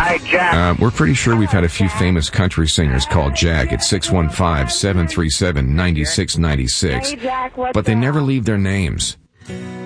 Hi, Jack. We're pretty sure we've had a few famous country singers called Jack at 615-737-9696, Hey, Jack, what's but they up? never leave their names.